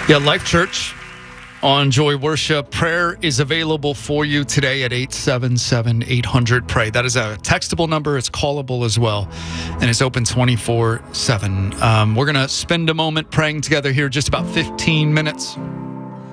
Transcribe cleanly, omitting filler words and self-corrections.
Yeah, Life Church on Joy Worship. Prayer is available for you today at 877-800-PRAY. That is a textable number. It's callable as well, and it's open 24/7. We're going to spend a moment praying together here, just about 15 minutes.